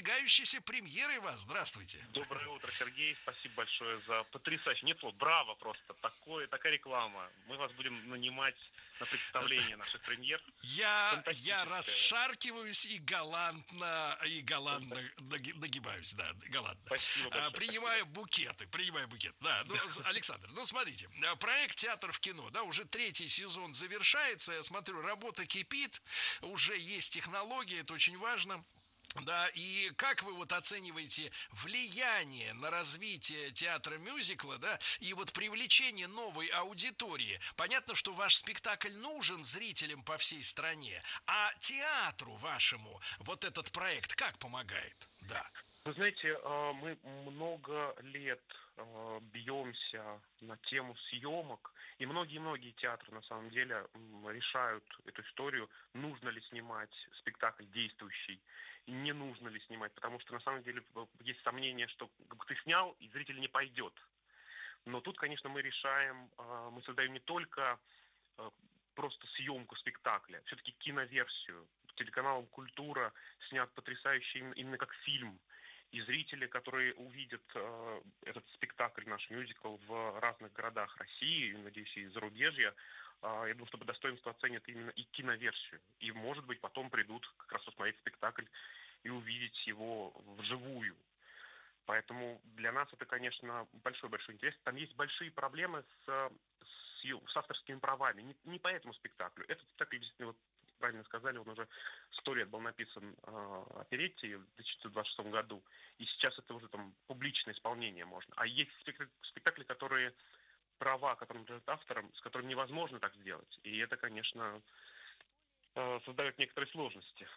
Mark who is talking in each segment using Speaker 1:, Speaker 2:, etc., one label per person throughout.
Speaker 1: надвигающейся премьерой вас. Здравствуйте.
Speaker 2: Доброе утро, Сергей. Спасибо большое за потрясающий. Нет слов, браво просто. Такая реклама. Мы вас будем нанимать на представление наших премьер.
Speaker 1: Я
Speaker 2: Фантастическая.
Speaker 1: расшаркиваюсь и галантно нагибаюсь, да, галантно.
Speaker 2: Спасибо большое.
Speaker 1: Принимаю букеты, да. Ну, Александр, ну смотрите, проект «Театр в кино», да, уже третий сезон завершается, я смотрю, работа кипит, уже есть технологии, это очень важно. Да, и как вы вот оцениваете влияние на развитие театра мюзикла, да, и вот привлечение новой аудитории? Понятно, что ваш спектакль нужен зрителям по всей стране, а театру вашему вот этот проект как помогает? Да.
Speaker 2: Вы знаете, мы много лет бьемся на тему съемок, и многие-многие театры на самом деле решают эту историю, нужно ли снимать спектакль действующий, и не нужно ли снимать, потому что на самом деле есть сомнение, что ты снял, и зритель не пойдет. Но тут, конечно, мы решаем, мы создаем не только просто съемку спектакля, все-таки киноверсию. Телеканалом «Культура» снят потрясающий именно как фильм. И зрители, которые увидят этот спектакль, наш мюзикл в разных городах России, и, надеюсь, и зарубежья, я думаю, что по достоинству оценят именно и киноверсию. И, может быть, потом придут как раз посмотреть спектакль и увидеть его вживую. Поэтому для нас это, конечно, большой-большой интерес. Там есть большие проблемы с авторскими правами. Не по этому спектаклю. Этот спектакль, действительно, вот правильно сказали, он уже 100 лет был написан оперетте в 2026 году. И сейчас это уже там публичное исполнение можно. А есть спектакли, которые права, которым принадлежат авторам, с которыми невозможно так сделать. И это, конечно, создает некоторые сложности.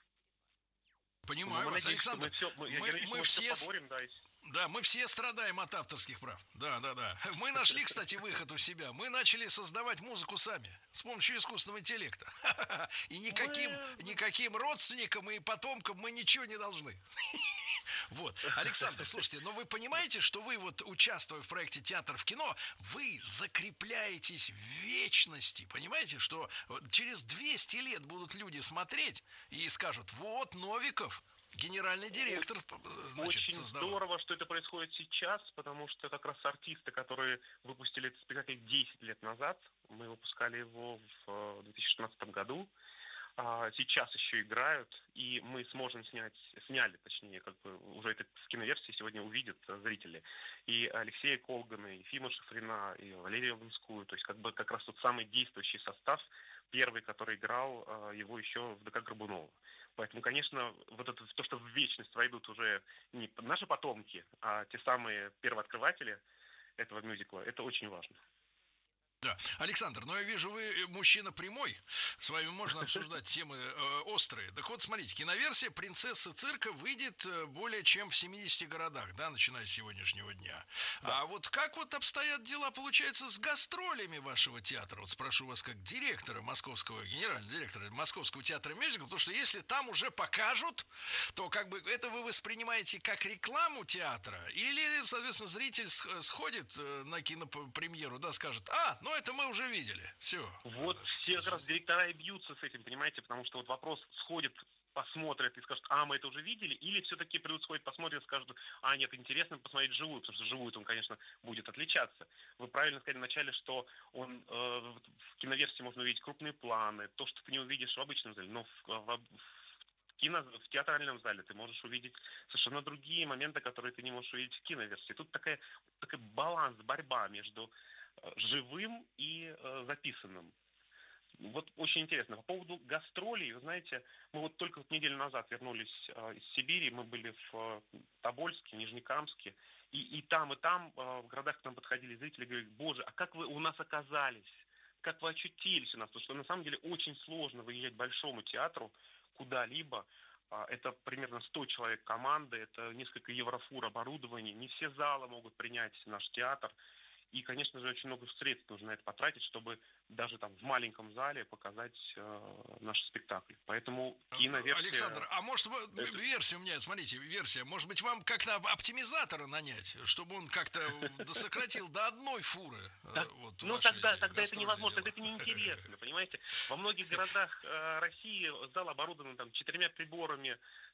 Speaker 2: Но
Speaker 1: Понимаю
Speaker 2: мы
Speaker 1: вас,
Speaker 2: надеемся, что
Speaker 1: Александр.
Speaker 2: я надеюсь, что
Speaker 1: Мы
Speaker 2: мы все
Speaker 1: все
Speaker 2: поборем, да.
Speaker 1: Да, мы все страдаем от авторских прав. Да, да, да. Мы нашли, кстати, выход у себя. Мы начали создавать музыку сами с помощью искусственного интеллекта. И никаким родственникам и потомкам мы ничего не должны. Вот. Александр, слушайте, но вы понимаете, что вы вот, участвуя в проекте «Театр в кино», вы закрепляетесь в вечности. Понимаете, что через 200 лет будут люди смотреть и скажут: вот Новиков, генеральный директор, значит,
Speaker 2: Очень
Speaker 1: создавал.
Speaker 2: здорово, что это происходит сейчас, потому что как раз артисты, которые выпустили этот спектакль 10 лет назад, мы выпускали его в 2016 году, сейчас еще играют, и мы сможем сняли, точнее, как бы уже это в киноверсии сегодня увидят зрители. И Алексея Колгана, и Ефима Шафрина, и Валерию Ланскую, то есть как раз тот самый действующий состав, первый, который играл его еще в ДК Горбунова. Поэтому, конечно, вот это то, что в вечность войдут уже не наши потомки, а те самые первооткрыватели этого мюзикла, это очень важно.
Speaker 1: Да. Александр, ну я вижу, вы мужчина прямой, с вами можно обсуждать темы острые. Так вот, смотрите, киноверсия «Принцесса цирка» выйдет более чем в 70 городах, да, начиная с сегодняшнего дня. Да. А вот как вот обстоят дела, получается, с гастролями вашего театра? Вот спрошу вас как директора генерального директора Московского театра мюзикла, потому что если там уже покажут, то как бы это вы воспринимаете как рекламу театра, или, соответственно, зритель сходит на кинопремьеру, да, скажет: ну это мы уже видели. Все.
Speaker 2: Вот все как раз директора и бьются с этим, понимаете, потому что вот вопрос сходит, посмотрят и скажут: мы это уже видели, или все-таки придут, сходят, посмотрят и скажут: нет, интересно посмотреть живую, потому что живую он, конечно, будет отличаться. Вы правильно сказали вначале, что он в киноверсии можно увидеть крупные планы, то, что ты не увидишь в обычном зале, но в театральном зале ты можешь увидеть совершенно другие моменты, которые ты не можешь увидеть в киноверсии. Тут такой баланс, борьба между живым и записанным. Вот очень интересно. По поводу гастролей, вы знаете, мы вот только неделю назад вернулись из Сибири, мы были в Тобольске, Нижнекамске, и там, в городах к нам подходили зрители, говорят: боже, а как вы у нас оказались? Как вы очутились у нас? Потому что на самом деле очень сложно выезжать большому театру куда-либо. Это примерно 100 человек команды, это несколько еврофур оборудования, не все залы могут принять наш театр. И, конечно же, очень много средств нужно на это потратить, чтобы даже там в маленьком зале показать наш спектакль. Поэтому киноверсия...
Speaker 1: Александр, а может версия у меня, смотрите, версия, может быть, вам как-то оптимизатора нанять, чтобы он как-то сократил до одной фуры?
Speaker 2: Тогда это невозможно, тогда это неинтересно, понимаете? Во многих городах России зал оборудован 4 приборами,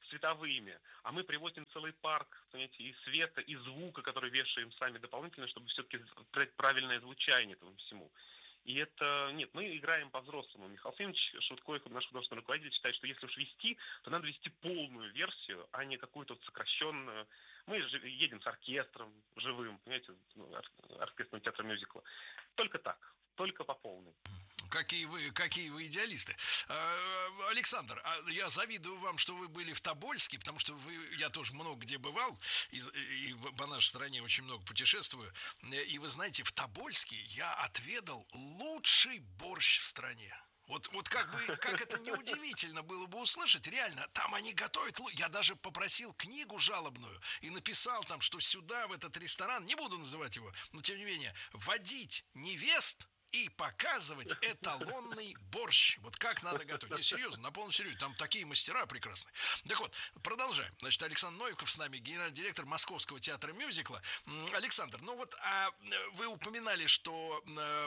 Speaker 2: световыми, а мы привозим целый парк, понимаете, и света, и звука, который вешаем сами дополнительно, чтобы все-таки придать правильное звучание этому всему. И это, нет, мы играем по-взрослому. Михаил Ефимович Шуткоев, наш художественный руководитель, считает, что если уж вести, то надо вести полную версию, а не какую-то вот сокращенную. Мы же едем с оркестром живым, понимаете, оркестром театра мюзикла. Только так, только по полной.
Speaker 1: Какие вы идеалисты. Александр, я завидую вам, что вы были в Тобольске, потому что я тоже много где бывал, и по нашей стране очень много путешествую. И вы знаете, в Тобольске я отведал лучший борщ в стране. Вот как это неудивительно было бы услышать, реально, там они готовят, я даже попросил книгу жалобную и написал там, что сюда, в этот ресторан, не буду называть его, но тем не менее, водить невест и показывать эталонный борщ. Вот как надо готовить. Не, серьезно, на полном серьезе. Там такие мастера прекрасные. Так вот, продолжаем. Значит, Александр Новиков с нами, генеральный директор Московского театра мюзикла. Александр, вы упоминали, что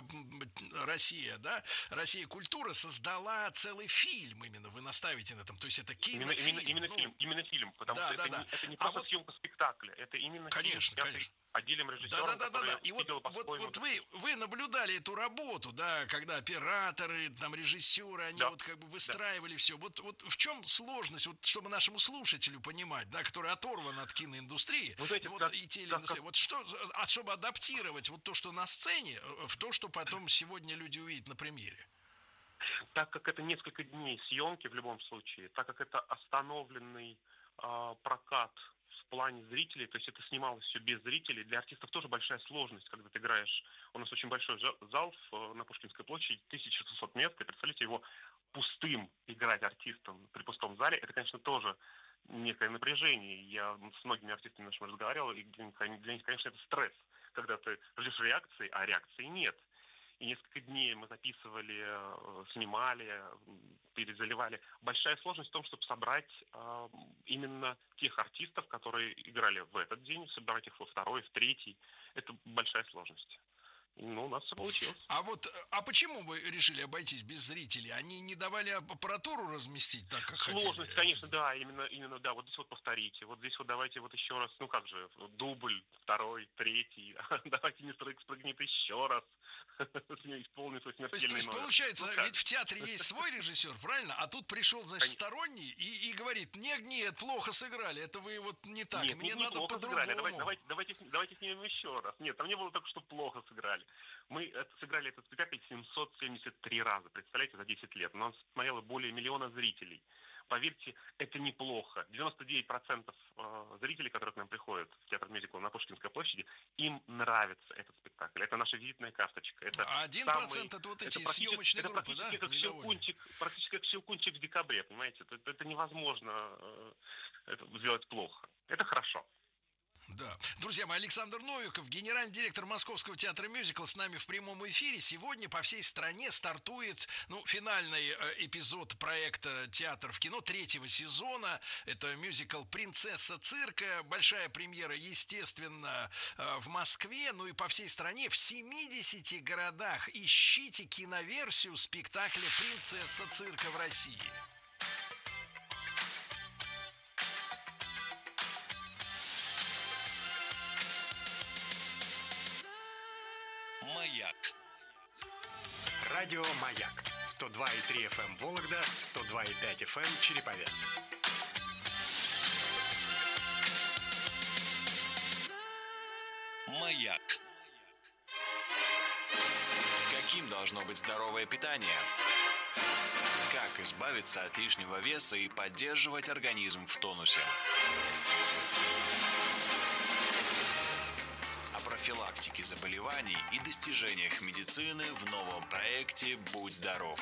Speaker 1: Россия культура создала целый фильм именно. Вы наставите на этом. То есть это кинофильм.
Speaker 2: Именно фильм. Потому что это не просто съемка спектакля. Это именно
Speaker 1: конечно.
Speaker 2: Отделом режиссером,
Speaker 1: да. И вот вы наблюдали эту работу, да, когда операторы, там, режиссеры, они вот как бы выстраивали все. Вот в чем сложность, вот чтобы нашему слушателю понимать, да, который оторван от киноиндустрии, и телеиндустрии, чтобы адаптировать вот то, что на сцене, в то, что потом сегодня люди увидят на премьере.
Speaker 2: Так как это несколько дней съемки в любом случае, так как это остановленный прокат в плане зрителей, то есть это снималось все без зрителей. Для артистов тоже большая сложность, когда ты играешь. У нас очень большой зал на Пушкинской площади, 1600 мест, и представляете, его пустым играть артистом при пустом зале, это, конечно, тоже некое напряжение. Я с многими артистами нашими разговаривал, и для них, конечно, это стресс, когда ты ждешь реакции, а реакции нет. И несколько дней мы записывали, снимали, перезаливали. Большая сложность в том, чтобы собрать именно тех артистов, которые играли в этот день, собрать их во второй, в третий. Это большая сложность. Ну, у нас все получилось.
Speaker 1: А почему вы решили обойтись без зрителей? Они не давали аппаратуру разместить так, как хотели?
Speaker 2: Сложность, конечно, да, именно, да, вот здесь вот повторите, вот здесь вот давайте вот еще раз, ну как же, дубль, второй, третий, давайте мистер Икс прыгнет еще раз, исполнится смертельный номер.
Speaker 1: То есть получается, ведь в театре есть свой режиссер, правильно? А тут пришел, значит, сторонний и говорит, нет, плохо сыграли, это вы вот не так,
Speaker 2: нет,
Speaker 1: мне надо по-другому.
Speaker 2: Давайте снимем еще раз. Нет, там не было только, что плохо сыграли. Мы сыграли этот спектакль 773 раза, представляете, за 10 лет. У нас смотрело более 1 миллиона зрителей. Поверьте, это неплохо. 99% зрителей, которые к нам приходят в театр мюзикла на Пушкинской площади, им нравится этот спектакль. Это наша визитная карточка.
Speaker 1: 1% это вот эти съемочные группы, да?
Speaker 2: Практически как Щелкунчик в декабре, понимаете? Это невозможно сделать плохо. Это хорошо.
Speaker 1: Да. Друзья мои, Александр Новиков, генеральный директор Московского театра мюзикла, с нами в прямом эфире. Сегодня по всей стране стартует финальный эпизод проекта «Театр в кино» 3-го сезона. Это мюзикл «Принцесса цирка». Большая премьера, естественно, в Москве, ну и по всей стране, в 70 городах. Ищите киноверсию спектакля «Принцесса цирка» в России.
Speaker 3: Маяк. Радио Маяк. 102,3 FM Вологда, 102,5 FM Череповец. Маяк. Каким должно быть здоровое питание? Как избавиться от лишнего веса и поддерживать организм в тонусе? Профилактики заболеваний и достижениях медицины в новом проекте «Будь здоров».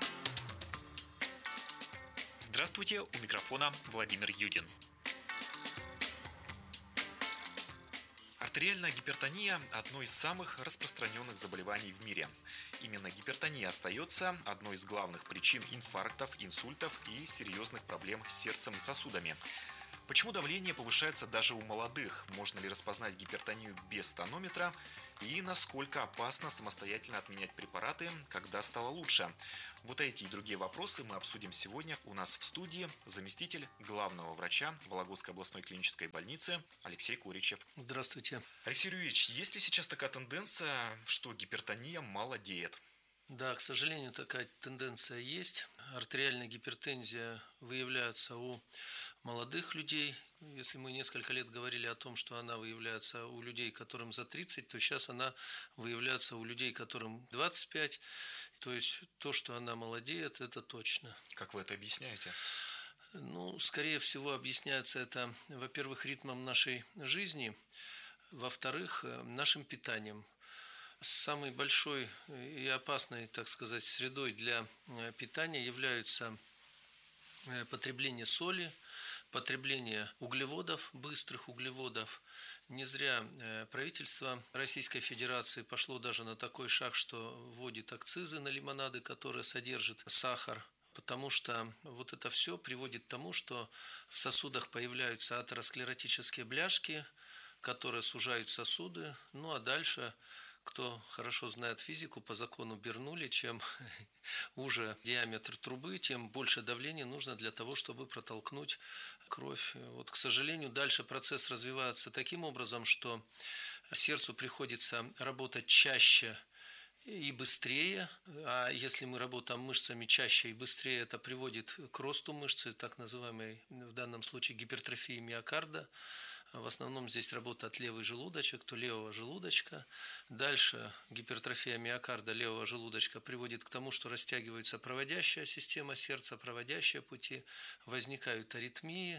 Speaker 4: Здравствуйте, у микрофона Владимир Юдин. Артериальная гипертония – одно из самых распространенных заболеваний в мире. Именно гипертония остается одной из главных причин инфарктов, инсультов и серьезных проблем с сердцем и сосудами. Почему давление повышается даже у молодых? Можно ли распознать гипертонию без тонометра? И насколько опасно самостоятельно отменять препараты, когда стало лучше? Вот эти и другие вопросы мы обсудим сегодня у нас в студии заместитель главного врача Вологодской областной клинической больницы Алексей Куричев.
Speaker 5: Здравствуйте.
Speaker 4: Алексей Юрьевич, есть ли сейчас такая тенденция, что гипертония молодеет?
Speaker 5: Да, к сожалению, такая тенденция есть. Артериальная гипертензия выявляется у молодых людей. Если мы несколько лет говорили о том, что она выявляется у людей, которым за 30, то сейчас она выявляется у людей, которым 25. То есть то, что она молодеет, это точно.
Speaker 4: Как вы это объясняете?
Speaker 5: Скорее всего, объясняется это, во-первых, ритмом нашей жизни, во-вторых, нашим питанием. Самой большой и опасной, так сказать, средой для питания являются потребление соли, потребление углеводов, быстрых углеводов. Не зря правительство Российской Федерации пошло даже на такой шаг, что вводит акцизы на лимонады, которые содержат сахар, потому что вот это все приводит к тому, что в сосудах появляются атеросклеротические бляшки, которые сужают сосуды, а дальше, кто хорошо знает физику, по закону Бернулли, чем уже диаметр трубы, тем больше давления нужно для того, чтобы протолкнуть кровь. Вот, к сожалению, дальше процесс развивается таким образом, что сердцу приходится работать чаще и быстрее, а если мы работаем мышцами чаще и быстрее, это приводит к росту мышцы, так называемой в данном случае гипертрофии миокарда. В основном здесь работает левый желудочек, то левого желудочка. Дальше гипертрофия миокарда левого желудочка приводит к тому, что растягивается проводящая система сердца, проводящие пути, возникают аритмии,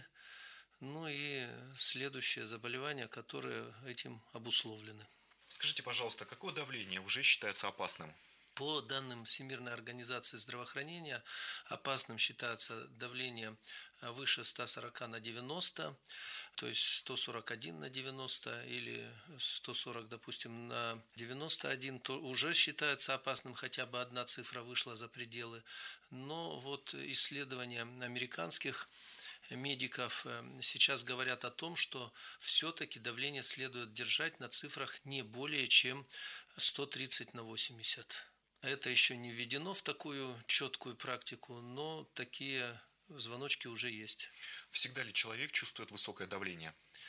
Speaker 5: и следующие заболевания, которые этим обусловлены.
Speaker 4: Скажите, пожалуйста, какое давление уже считается опасным?
Speaker 5: По данным Всемирной организации здравоохранения, опасным считается давление выше 140 на 90, то есть 141 на 90 или 140, допустим, на 91, то уже считается опасным, хотя бы одна цифра вышла за пределы. Но вот исследования американских медиков сейчас говорят о том, что все-таки давление следует держать на цифрах не более чем 130 на 80. Это еще не введено в такую четкую практику, но такие звоночки уже есть.
Speaker 4: Всегда ли человек чувствует высокое давление?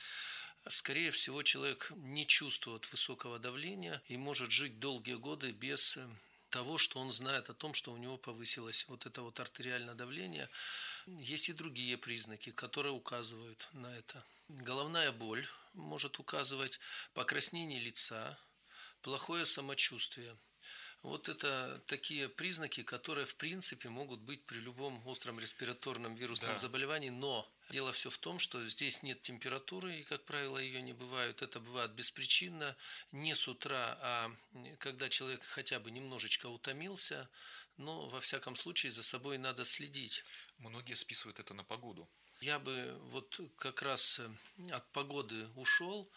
Speaker 5: Скорее всего, человек не чувствует высокого давления и может жить долгие годы без того, что он знает о том, что у него повысилось вот это вот артериальное давление. Есть и другие признаки, которые указывают на это. Головная боль может указывать, покраснение лица, плохое самочувствие. Вот это такие признаки, которые в принципе могут быть при любом остром респираторном вирусном заболевании, но дело все в том, что здесь нет температуры, и, как правило, ее не бывает. Это бывает беспричинно, не с утра, а когда человек хотя бы немножечко утомился, но во всяком случае за собой надо следить.
Speaker 4: Многие списывают это на погоду.
Speaker 5: Я бы вот как раз от погоды ушел.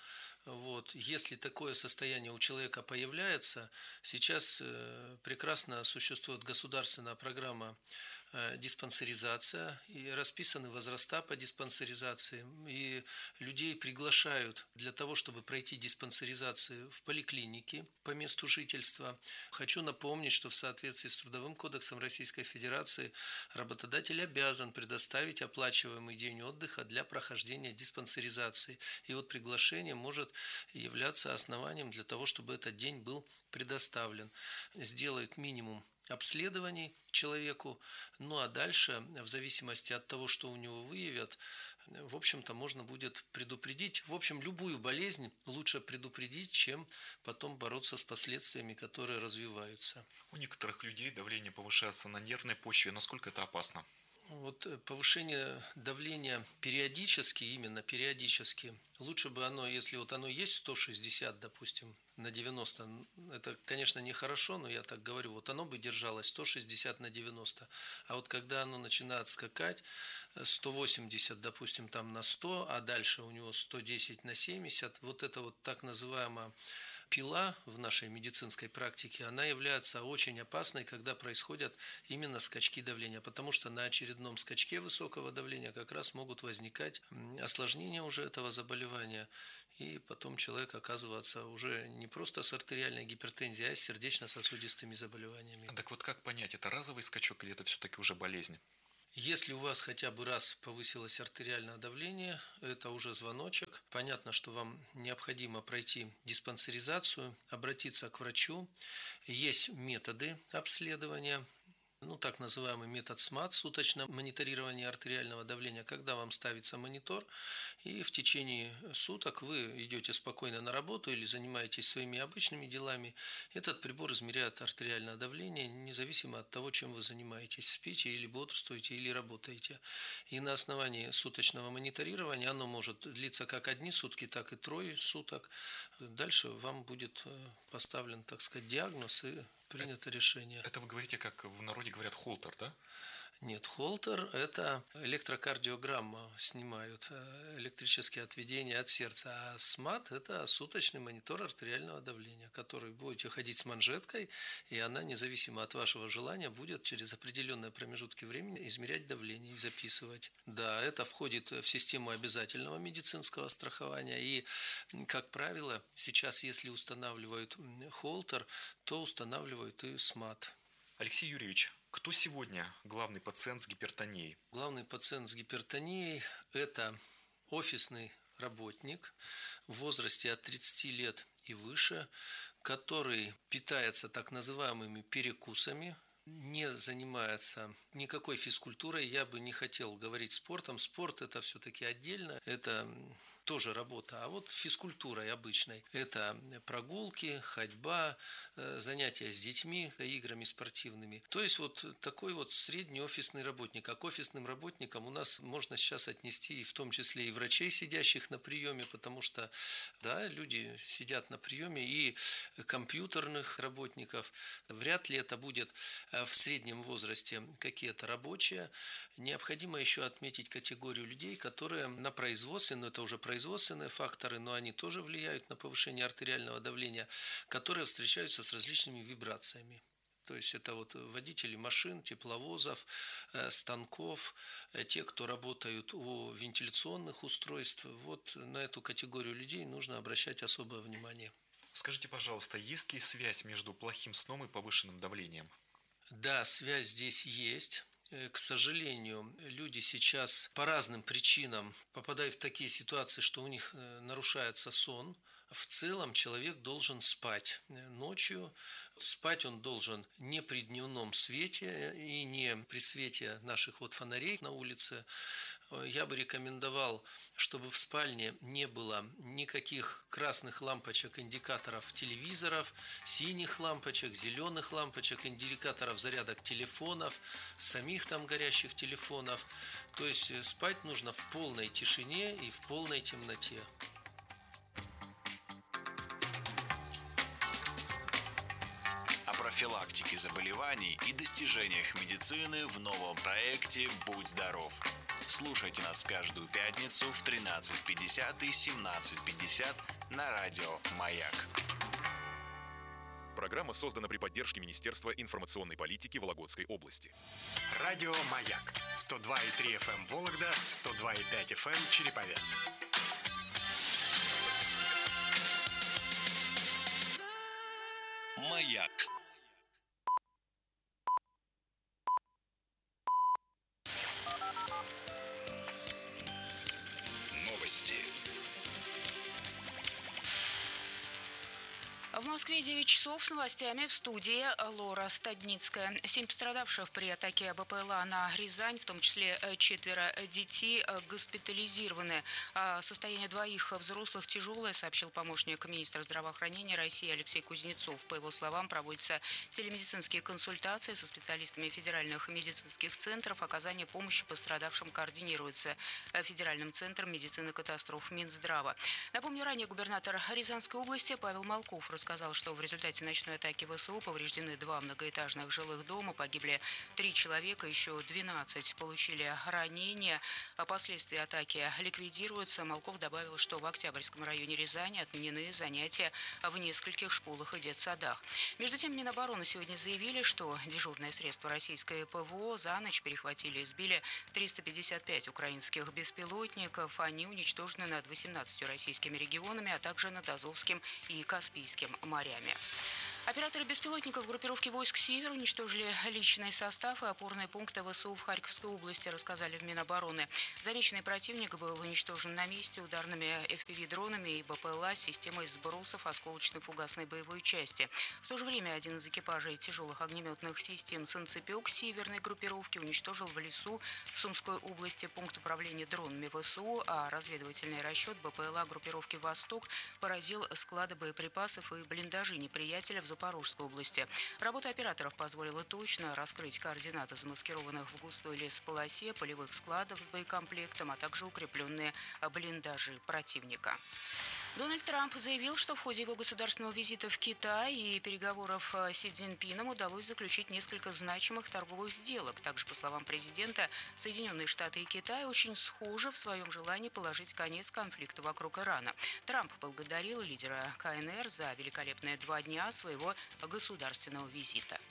Speaker 5: Если такое состояние у человека появляется, сейчас прекрасно существует государственная программа диспансеризация, и расписаны возраста по диспансеризации, и людей приглашают для того, чтобы пройти диспансеризацию в поликлинике по месту жительства. Хочу напомнить, что в соответствии с Трудовым кодексом Российской Федерации работодатель обязан предоставить оплачиваемый день отдыха для прохождения диспансеризации. И вот приглашение может являться основанием для того, чтобы этот день был предоставлен. Сделает минимум обследований человеку, а дальше, в зависимости от того, что у него выявят, в общем-то, можно будет предупредить. В общем, любую болезнь лучше предупредить, чем потом бороться с последствиями, которые развиваются.
Speaker 4: У некоторых людей давление повышается на нервной почве. Насколько это опасно?
Speaker 5: Повышение давления именно периодически, лучше бы оно, если оно есть 160, допустим, на 90, это, конечно, нехорошо, но я так говорю, оно бы держалось 160 на 90, а когда оно начинает скакать 180, допустим, там на 100, а дальше у него 110 на 70, это так называемая пила в нашей медицинской практике, она является очень опасной, когда происходят именно скачки давления, потому что на очередном скачке высокого давления как раз могут возникать осложнения уже этого заболевания, и потом человек оказывается уже не просто с артериальной гипертензией, а с сердечно-сосудистыми заболеваниями.
Speaker 4: Так вот как понять, это разовый скачок или это все-таки уже болезнь?
Speaker 5: Если у вас хотя бы раз повысилось артериальное давление, это уже звоночек. Понятно, что вам необходимо пройти диспансеризацию, обратиться к врачу. Есть методы обследования. Так называемый метод СМАТ, суточное мониторирование артериального давления, когда вам ставится монитор, и в течение суток вы идете спокойно на работу или занимаетесь своими обычными делами. Этот прибор измеряет артериальное давление, независимо от того, чем вы занимаетесь, спите или бодрствуете, или работаете. И на основании суточного мониторирования оно может длиться как одни сутки, так и 3 суток. Дальше вам будет поставлен, так сказать, диагноз и принято решение.
Speaker 4: Это вы говорите, как в народе говорят, холтер, да?
Speaker 5: Нет, холтер – это электрокардиограмма, снимают электрические отведения от сердца, а СМАТ – это суточный монитор артериального давления, который будете ходить с манжеткой, и она, независимо от вашего желания, будет через определенные промежутки времени измерять давление и записывать. Да, это входит в систему обязательного медицинского страхования, и, как правило, сейчас, если устанавливают холтер, то устанавливают и СМАТ.
Speaker 4: Алексей Юрьевич, кто сегодня главный пациент с гипертонией?
Speaker 5: Главный пациент с гипертонией – это офисный работник в возрасте от 30 лет и выше, который питается так называемыми перекусами, не занимается никакой физкультурой. Я бы не хотел говорить спортом. Спорт – это все-таки отдельно, это тоже работа. А вот физкультурой обычной – это прогулки, ходьба, занятия с детьми, играми спортивными. То есть вот такой вот средний офисный работник. А к офисным работникам у нас можно сейчас отнести и в том числе и врачей, сидящих на приеме, потому что да, люди сидят на приеме, и компьютерных работников. Вряд ли это будет в среднем возрасте какие-то рабочие. Необходимо еще отметить категорию людей, которые на производстве, но это уже производственные факторы, но они тоже влияют на повышение артериального давления, которые встречаются с различными вибрациями. То есть это вот водители машин, тепловозов, станков, те, кто работают у вентиляционных устройств. Вот на эту категорию людей нужно обращать особое внимание.
Speaker 4: Скажите, пожалуйста, есть ли связь между плохим сном и повышенным давлением?
Speaker 5: Да, связь здесь есть. К сожалению, люди сейчас по разным причинам попадают в такие ситуации, что у них нарушается сон. В целом человек должен спать ночью. Спать он должен не при дневном свете и не при свете наших вот фонарей на улице. Я бы рекомендовал, чтобы в спальне не было никаких красных лампочек, индикаторов телевизоров, синих лампочек, зеленых лампочек, индикаторов зарядок телефонов, самих там горящих телефонов. То есть спать нужно в полной тишине и в полной темноте.
Speaker 3: О профилактике заболеваний и достижениях медицины в новом проекте «Будь здоров». Слушайте нас каждую пятницу в 13:50 и 17:50 на радио «Маяк».
Speaker 6: Программа создана при поддержке Министерства информационной политики Вологодской области.
Speaker 7: Радио «Маяк». 102,3 FM Вологда, 102,5 FM Череповец.
Speaker 3: «Маяк». Новости.
Speaker 8: В Москве 9 часов с новостями, в студии Лора Стадницкая. 7 пострадавших при атаке БПЛА на Рязань, в том числе 4 детей, госпитализированы. Состояние 2 взрослых тяжелое, сообщил помощник министра здравоохранения России Алексей Кузнецов. По его словам, проводятся телемедицинские консультации со специалистами федеральных медицинских центров. Оказание помощи пострадавшим координируется Федеральным центром медицины катастроф Минздрава. Напомню, ранее губернатор Рязанской области Павел Малков рассказал рассказал, что в результате ночной атаки ВСУ повреждены 2 многоэтажных жилых дома, погибли 3 человека, еще 12 получили ранения. Последствия атаки ликвидируются. Малков добавил, что в Октябрьском районе Рязани отменены занятия в нескольких школах и детсадах. Между тем, Минобороны сегодня заявили, что дежурные средства российской ПВО за ночь перехватили и сбили 355 украинских беспилотников. Они уничтожены над 18 российскими регионами, а также над Азовским и Каспийским морями. Операторы беспилотников группировки войск «Север» уничтожили личный состав и опорные пункты ВСУ в Харьковской области, рассказали в Минобороны. Замеченный противник был уничтожен на месте ударными FPV-дронами и БПЛА с системой сбросов осколочно-фугасной боевой части. В то же время один из экипажей тяжелых огнеметных систем «Санцепёк» северной группировки уничтожил в лесу в Сумской области пункт управления дронами ВСУ, а разведывательный расчет БПЛА группировки «Восток» поразил склады боеприпасов и блиндажи неприятеля в Запорожской области. Работа операторов позволила точно раскрыть координаты замаскированных в густой лесополосе полевых складов с боекомплектом, а также укрепленные блиндажи противника. Дональд Трамп заявил, что в ходе его государственного визита в Китай и переговоров с Си Цзиньпином удалось заключить несколько значимых торговых сделок. Также, по словам президента, Соединенные Штаты и Китай очень схожи в своем желании положить конец конфликту вокруг Ирана. Трамп поблагодарил лидера КНР за великолепные 2 дня своего государственного визита.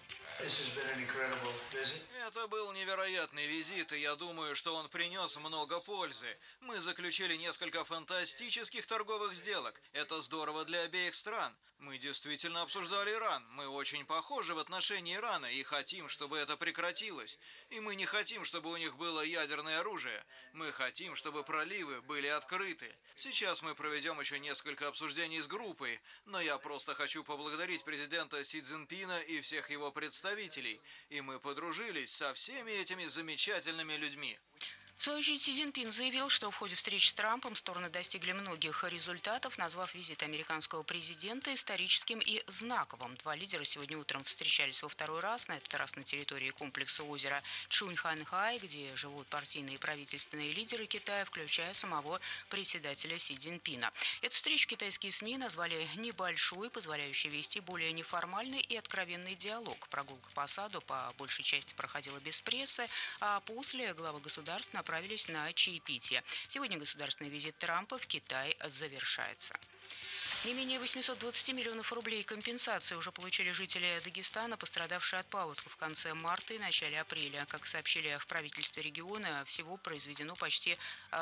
Speaker 9: Это был невероятный визит, и я думаю, что он принес много пользы. Мы заключили несколько фантастических торговых сделок. Это здорово для обеих стран. Мы действительно обсуждали Иран. Мы очень похожи в отношении Ирана и хотим, чтобы это прекратилось. И мы не хотим, чтобы у них было ядерное оружие. Мы хотим, чтобы проливы были открыты. Сейчас мы проведем еще несколько обсуждений с группой, но я просто хочу поблагодарить президента Си Цзиньпина и всех его представителей. И мы подружились со всеми этими замечательными людьми.
Speaker 8: В свою очередь, Си Цзиньпин заявил, что в ходе встречи с Трампом стороны достигли многих результатов, назвав визит американского президента историческим и знаковым. 2 лидера сегодня утром встречались во 2-й раз, на этот раз на территории комплекса озера Чуньханхай, где живут партийные и правительственные лидеры Китая, включая самого председателя Си Цзиньпина. Эту встречу китайские СМИ назвали небольшой, позволяющей вести более неформальный и откровенный диалог. Прогулка по саду по большей части проходила без прессы, а после главы государств направились на чаепитие. Сегодня государственный визит Трампа в Китай завершается. Не менее 820 миллионов рублей компенсации уже получили жители Дагестана, пострадавшие от паводков в конце марта и начале апреля. Как сообщили в правительстве региона, всего произведено почти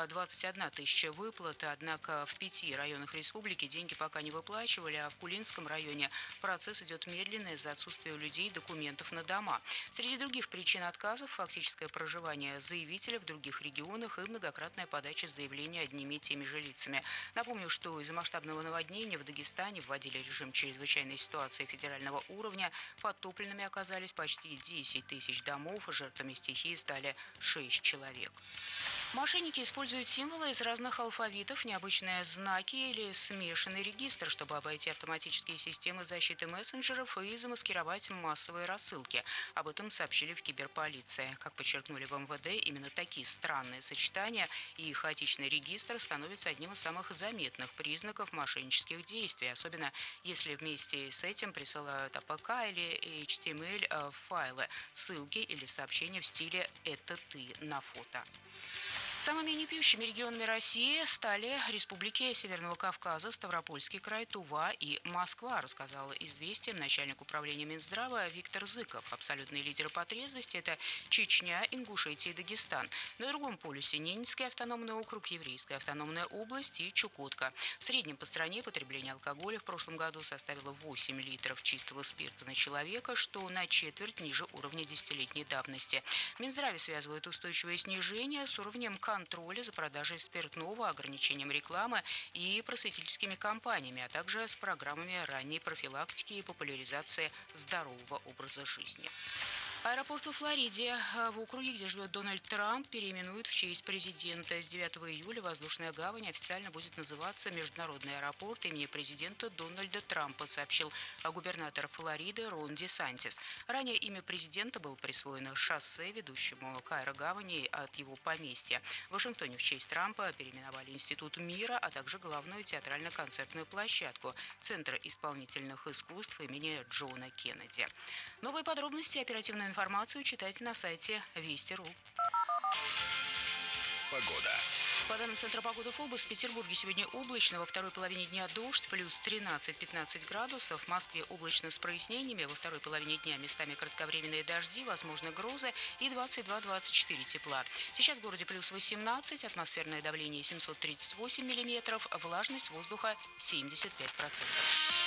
Speaker 8: 21 тысяча выплат, однако в 5 районах республики деньги пока не выплачивали, а в Кулинском районе процесс идет медленно из-за отсутствия у людей документов на дома. Среди других причин отказов – фактическое проживание заявителя в других регионах и многократная подача заявления одними и теми же лицами. Напомню, что из-за масштабного наводнения в Дагестане вводили режим чрезвычайной ситуации федерального уровня. Подтопленными оказались почти 10 тысяч домов, жертвами стихии стали 6 человек. Мошенники используют символы из разных алфавитов, необычные знаки или смешанный регистр, чтобы обойти автоматические системы защиты мессенджеров и замаскировать массовые рассылки. Об этом сообщили в киберполиции. Как подчеркнули в МВД, именно такие странные сочетания и хаотичный регистр становятся одним из самых заметных признаков мошеннических действий, особенно если вместе с этим присылают АПК или HTML файлы, ссылки или сообщения в стиле «это ты» на фото. Самыми непьющими регионами России стали республики Северного Кавказа, Ставропольский край, Тува и Москва, рассказал «Известиям» начальник управления Минздрава Виктор Зыков. Абсолютные лидеры по трезвости – это Чечня, Ингушетия и Дагестан. На другом полюсе Ненецкий автономный округ, Еврейская автономная область и Чукотка. В среднем по стране потребление алкоголя в прошлом году составило 8 литров чистого спирта на человека, что на четверть ниже уровня десятилетней давности. В Минздраве связывают устойчивое снижение с уровнем контроля за продажей спиртного, ограничением рекламы и просветительскими кампаниями, а также с программами ранней профилактики и популяризации здорового образа жизни. Аэропорт во Флориде, в округе, где живет Дональд Трамп, переименуют в честь президента. С 9 июля воздушная гавань официально будет называться Международный аэропорт имени президента Дональда Трампа, сообщил губернатор Флориды Рон Десантис. Ранее имя президента было присвоено шоссе, ведущему к аэрогавани от его поместья. В Вашингтоне в честь Трампа переименовали Институт мира, а также главную театрально-концертную площадку – Центр исполнительных искусств имени Джона Кеннеди. Новые подробности и оперативную информацию читайте на сайте Вести.ру.
Speaker 3: Погода.
Speaker 8: По данным Центра погоды ФОБУС, в Петербурге сегодня облачно, во второй половине дня дождь, плюс 13-15 градусов. В Москве облачно с прояснениями, во второй половине дня местами кратковременные дожди, возможны грозы и 22-24 тепла. Сейчас в городе плюс 18, атмосферное давление 738 миллиметров, влажность воздуха 75%.